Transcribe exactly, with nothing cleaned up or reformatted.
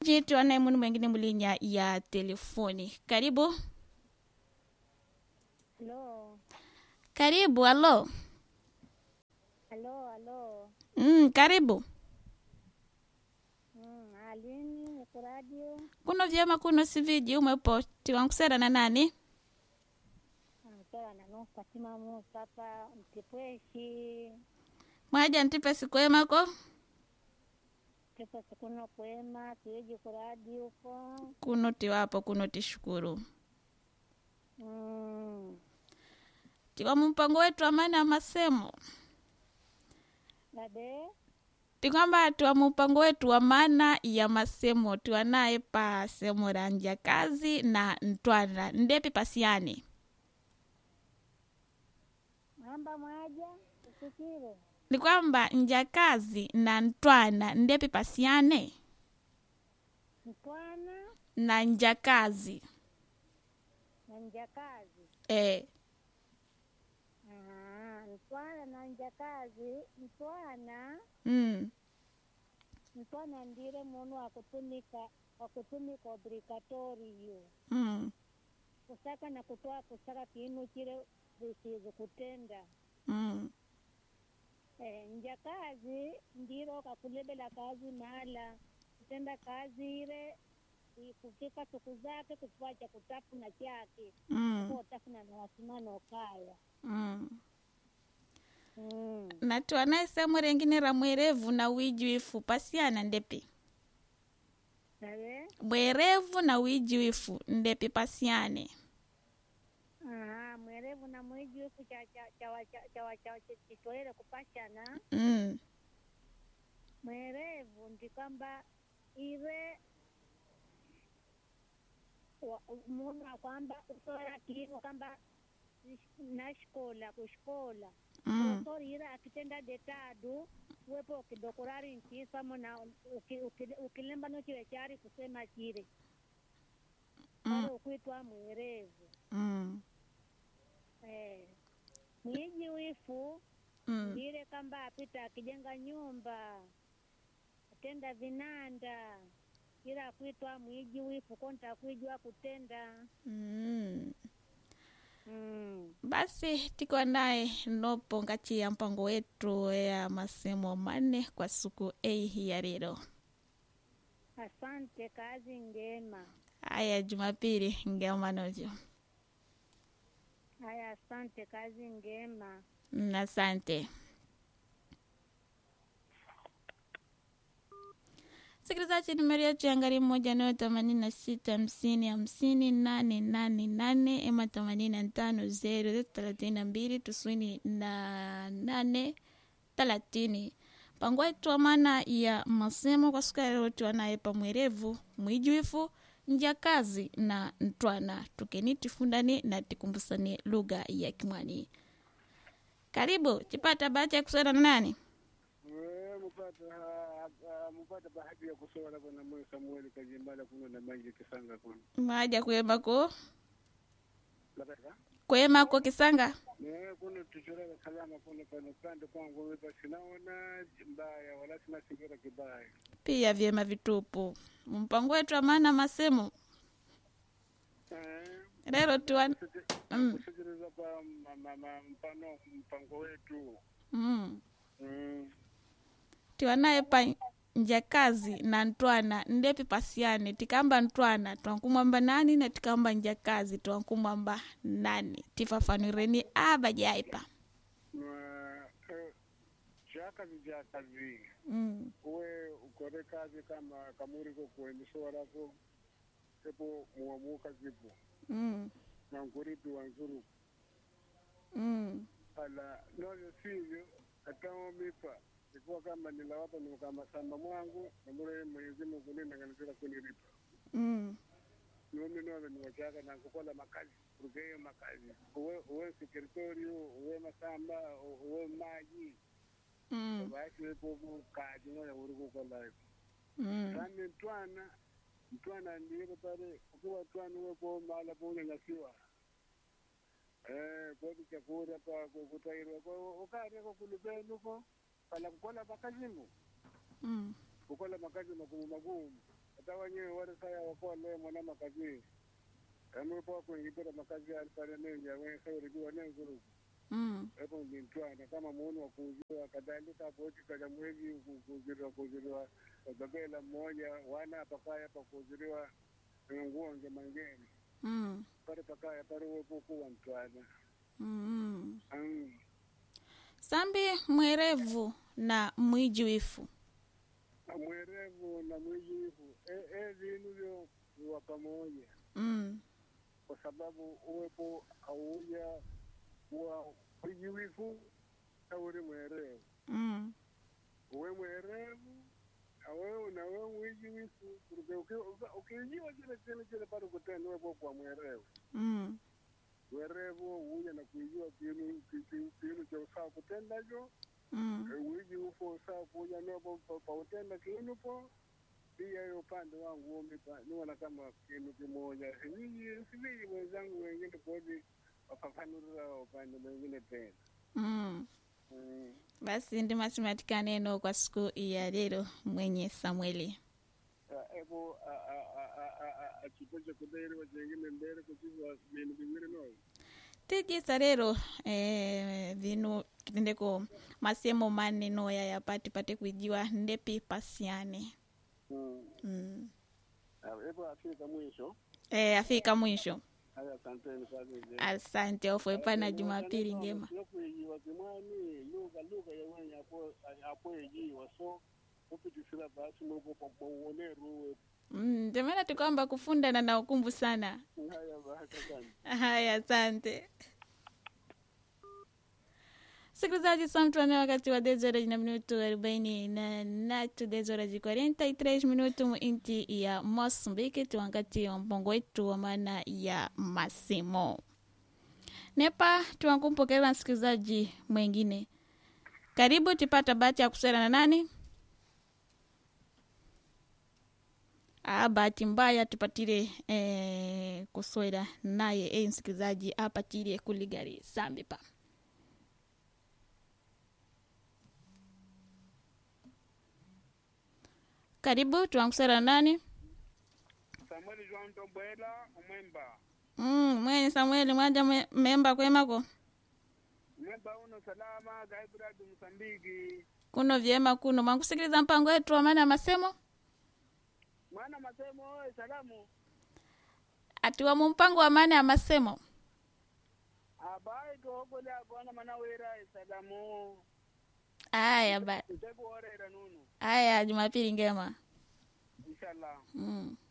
Msikilizaji, tuanaye munu mwengine mulinya ya telefoni. Karibu. Hello. Karibu, alo. Hello, hello. Mm, karibu. Mm, alini ku radio. Kuno vyema kuno siviji umepo tiwankusera na nani? Anasema na no Fatima mu papa mtipweshi. Mwaja ntipe sikwema ko? Tipo sikuno kwema, tuweji ku radio ko. Kuno tiwapo kuno tishukuru. Mm. Tiwa mpango wetu amani ya masemo. Babe? Tikwamba tuwa mpango wetu wa maana ya masemo. Tuwa nae pa semo ranja kazi na ntwana. Ndepi pasiani? Mamba mwaja, usikire. Ni kwamba njakazi na ntwana ndepi pasiane? Ntwana Na njakazi. na njakazi. Eh. Ah, ntwana na njakazi. Ntwana. Mm. Ntwana ndire munu wakutumika, wakutumika obrigatorio. Mm. Kusaka na kutoa kusaka kiinu kile visizo kutenda. Mm. Eh, njakazi ndiro kakulebela kazi mahala kutenda kazi ile kufika siku zake kufuacha kutafuna chake. Mm. Kwa tafuna na wasimano kaya. Mm. Mm. Na tuwa nae semo rengine ra mwerevu na wijuifu pasiana ndepi? Sabe? Mwerevu na wijuifu ndepi pasiane? Ah, mwerevu na mwijuifu cha cha cha cha cha cha chitoele kupashana. Mm. Mwerevu ndi kwamba ile munu kwamba usola kiinu kwamba na shkola kushkola. Mm. Usola ila akitenda detadu wepo kidokorari nkisa muna ukilemba no chile chari kusema chile. Pale ukuitwa mwerevu. Mm. Eh. Mwiji wifu Mm. ndile kamba apita akijenga nyumba. Kutenda vinanda. Kila kuitwa mwiji wifu konta kuijua kutenda. Mm. Mm. Basi tiko naye nopo ngati ya mpango wetu ya masemo mane kwa siku hii ya leo. Asante, kazi ngema. Haya, Jumapili ngema nojo. Haya, asante, kazi ngema. Mm, asante. Sikilizaji, numeri yetu ya ngari moja nayo themanini na sita hamsini hamsini nane nane nane ema themanini na tano zero thelathini na mbili tisini na nane thelathini. Mpango wetu wa maana ya masemo kwa siku ya leo tuwa naye pa mwerevu, mwijuifu, njakazi na ntwana. Tukeni tifundani na tikumbusani lugha ya Kimwani. Karibu, chipata bahati ya kusoma na nani? Mupata mupata bahati ya kusoma na bwana Moyo Samuel Kajimbala kuno na maji Kisanga kuno. Maja kwema ko? Labda Kwema ko Kisanga? ne kuno tuchora salama kuno pano kando kwangu wewe sinaona mbaya wala sina singira kibaya. Pia vyema vitupu. Mpango wetu wa maana masemo. Eh. Leo tuwa Mm. Kusikiliza kwa mama mpano mpango wetu. Mm. Mm. Tiwa naye pa njakazi na ntwana ndepi pasiane. Tikamba ntwana tuankumwamba nani na tikamba njakazi tuankumwamba nani. Tifafanureni aba jaipa. Chaka vijia kazi. Mm. Uwe ukore kazi kama kamuri ko kuemisora ko epo muamuka zipo. Mm. Na nguridu wanzuru. Mm. Ala noyo sivyo atao mipa ikuwa kama nilawapa ni kama samba mwangu na mure Mwenyezi Mungu nina kanisa kunilipa. Mm. Niombe noyo ni wachaka na kukola makazi kugeyo makazi. Uwe uwe sekretario uwe masamba uwe maji. Mm. Basi wepo kaji noyo uruko kwa live. Mm. Sani ntwana ntwana ndiye pale ukiwa ntwana wepo mala ponya nyasiwa. Eh, kwa chakula pa kutairwa kwa ukari kwa kulibenu kwa pala kukola makazimu. Mm. Kukola makazi magumu magumu. tawanye wale saya wako leo mwana makazi kama kwa kuingia makazi alipale mengi wewe sasa ulijua nini guru mm hapo ni mtwana kama muone wa kuuziwa kadhalika hapo kwa mwezi kuuziwa kuuziwa babela mmoja wana pakaya pa kuuziwa nguo nge mangeni mm pale pakaya pale upo kwa mtwana mm mm. Sambi mwerevu na mwijuifu. Mwerevu na mwijuifu eh eh vinu vyo pamoja mm kwa sababu uwepo auja wa mwijuifu au ni mwerevu mm uwe mwerevu awe na wewe mwijuifu ukijua kile kile kile pale kutenda uwepo kwa mwerevu mm werevu uja na kujua kinu kinu cha usawa kutenda jo mm uji ufo usawa kuja nao pa utenda kinu po pia hiyo upande wangu umipa niona kama kinu kimoja hivi hivi wenzangu wengine kodi wafafanura upande mwingine tena mm mm. Basi ndi masimatika neno kwa siku ya leo mwenye Samueli ebo a a a a a kipoje kudere wengine mbele kujua vinu vingine no tiji sarero eh vinu kitendeko masemo maneno ya yapati pate kujiwa ndepi pasiane mm mm ebo afika mwisho eh afika mwisho. haya asante kazi Asante ofwe pana Jumapili ngema wakimwani lugha lugha ya wenye hapo hapo yejiwa so upitisira basi mko kwa uoneru mm demana tukwamba kufundana na ukumbu sana. haya basi asante Haya asante. Sikilizaji samtwane wakati wa dezora na minuto arobaini na natu dezora ji quarenta e três minuto mu inti ya Mozambique tu wakati wa mpongo wetu wa maana ya masemo. Nepa tuwakumpokea msikilizaji mwingine. Karibu tupata bahati ya kusera na nani? Ah, bahati mbaya tupatire eh, kuswera naye eh, msikilizaji apatire kuligari sambipa. Karibu tuankusera nani? Samuel Joan Tombela umemba Mm, mwenye Samuel mwaja mwe- memba kwemako. umemba uno salama gaibra du Msambiki Kuno vyema kuno mwangusikiliza mpango wetu wa maana ya masemo. mwana masemo oe salamu Atiwa mu mpango wa maana ya masemo. abai togola bwana manawera salamu Aya ba. utabu orera nunu Aya Jumapili ngema. inshallah Mm.